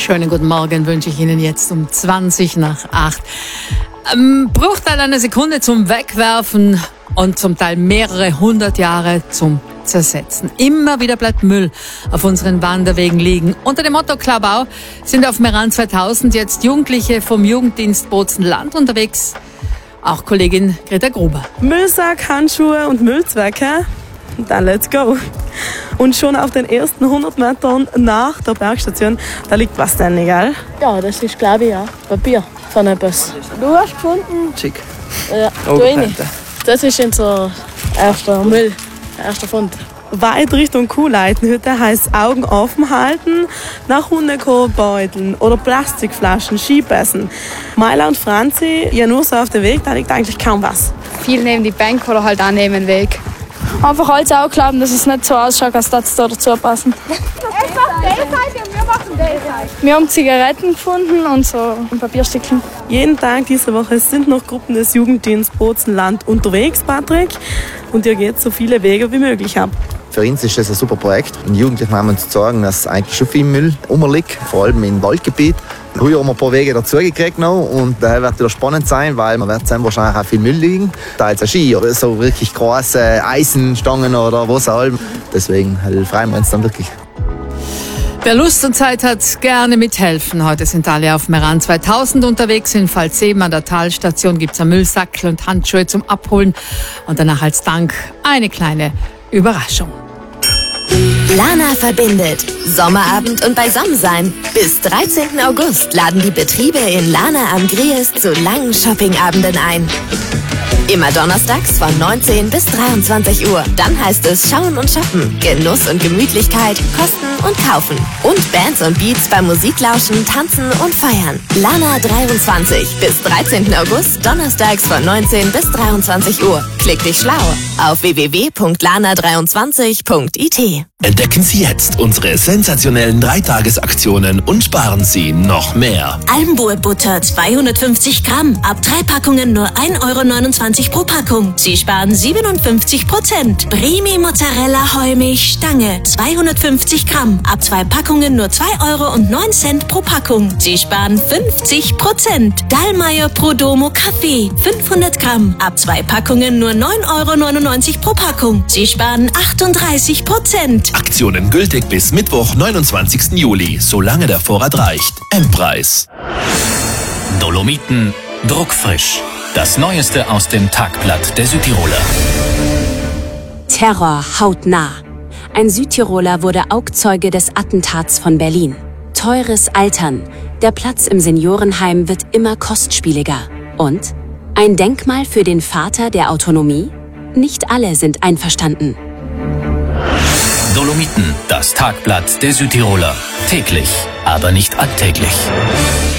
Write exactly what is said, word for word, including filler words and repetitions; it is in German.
schönen guten Morgen wünsche ich Ihnen jetzt um zwanzig nach acht. Ähm, Bruchteil einer Sekunde zum Wegwerfen und zum Teil mehrere hundert Jahre zum Zersetzen. Immer wieder bleibt Müll auf unseren Wanderwegen liegen. Unter dem Motto Klabau sind auf Meran zweitausend jetzt Jugendliche vom Jugenddienst Bozen-Land unterwegs. Auch Kollegin Greta Gruber. Müllsack, Handschuhe und Müllzwecke. Dann let's go. Und schon auf den ersten hundert Metern nach der Bergstation, da liegt was denn, gell? Ja, das ist, glaube ich, ja Papier von etwas. Du hast gefunden? Schick. Ja, Oh, du rein. Das ist unser erster Müll, erster Fund. Weit Richtung Kuhleitenhütte heisst Augen offen halten, nach Hundekorbeuteln oder Plastikflaschen, Skiepässen. Maila und Franzi, ja nur so auf dem Weg, da liegt eigentlich kaum was. Viel neben die Bank oder halt auch neben den Weg. Einfach alles auch glauben, dass es nicht so ausschaut, als dass da dazu passen. Es macht Daylight und wir machen Daylight. Wir haben Zigaretten gefunden und so ein Papierstückchen. Jeden Tag diese Woche sind noch Gruppen des Jugenddienstes Bozen-Land unterwegs, Patrick. Und ihr geht so viele Wege wie möglich ab. Für uns ist das ein super Projekt. Den Jugendlichen haben wir zu sagen, dass eigentlich schon viel Müll rumliegt, vor allem im Waldgebiet. Früher haben wir ein paar Wege dazugekriegt noch und daher wird wieder spannend sein, weil man wird sehen, wahrscheinlich auch viel Müll liegen. Teils ein Ski oder so wirklich große Eisenstangen oder was auch immer. Deswegen freuen wir uns dann wirklich. Wer Lust und Zeit hat, gerne mithelfen. Heute sind alle auf Meran zweitausend unterwegs. In Pfalzeben an der Talstation gibt es einen Müllsackel und Handschuhe zum Abholen. Und danach als Dank eine kleine Überraschung. Lana verbindet. Sommerabend und Beisammensein. Bis dreizehnten August laden die Betriebe in Lana am Gries zu langen Shoppingabenden ein. Immer donnerstags von neunzehn bis dreiundzwanzig Uhr. Dann heißt es Schauen und Shoppen, Genuss und Gemütlichkeit, Kosten und Kaufen. Und Bands und Beats beim Musiklauschen, Tanzen und Feiern. Lana dreiundzwanzig bis dreizehnten August, donnerstags von neunzehn bis dreiundzwanzig Uhr. Klick dich schlau auf w w w punkt lana dreiundzwanzig punkt i t. Entdecken Sie jetzt unsere sensationellen Dreitagesaktionen und sparen Sie noch mehr. Almbuer-Butter zweihundertfünfzig Gramm. Ab drei Packungen nur ein Euro neunundzwanzig pro Packung. Sie sparen siebenundfünfzig Prozent. Primi Mozzarella Heumilch Stange zweihundertfünfzig Gramm. Ab zwei Packungen nur zwei Euro und neun Cent pro Packung. Sie sparen fünfzig Prozent. Dallmayr Prodomo Kaffee fünfhundert Gramm. Ab zwei Packungen nur neun Euro neunundneunzig pro Packung. Sie sparen achtunddreißig Prozent. Aktionen gültig bis Mittwoch, neunundzwanzigsten Juli, solange der Vorrat reicht. Endpreis. Dolomiten druckfrisch. Das Neueste aus dem Tagblatt der Südtiroler. Terror hautnah. Ein Südtiroler wurde Augzeuge des Attentats von Berlin. Teures Altern. Der Platz im Seniorenheim wird immer kostspieliger. Und ein Denkmal für den Vater der Autonomie? Nicht alle sind einverstanden. Dolomiten, das Tagblatt der Südtiroler. Täglich, aber nicht alltäglich.